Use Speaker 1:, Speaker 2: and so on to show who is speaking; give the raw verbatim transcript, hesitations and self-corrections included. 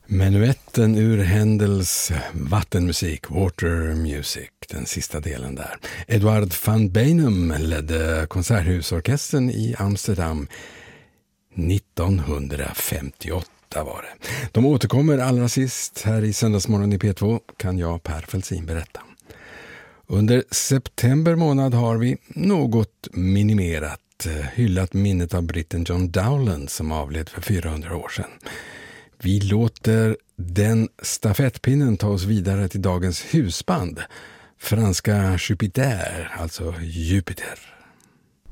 Speaker 1: Menuetten ur Händels vattenmusik, Water Music, den sista delen där. Edward van Beinum ledde konserthusorkestern i Amsterdam nittonhundrafemtioåtta var det. De återkommer allra sist här i Söndagsmorgon i P två, kan jag Per Fältsin berätta. Under september månad har vi något minimerat hyllat minnet av britten John Dowland som avled för fyrahundra år sedan. Vi låter den stafettpinnen ta oss vidare till dagens husband, franska Jupiter, alltså Jupiter.